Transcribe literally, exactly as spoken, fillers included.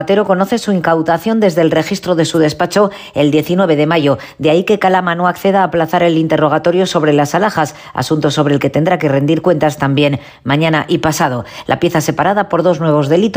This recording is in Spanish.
Zapatero conoce su incautación desde el registro de su despacho el diecinueve de mayo. De ahí que Calama no acceda a aplazar el interrogatorio sobre las alhajas, asunto sobre el que tendrá que rendir cuentas también mañana y pasado. La pieza separada por dos nuevos delitos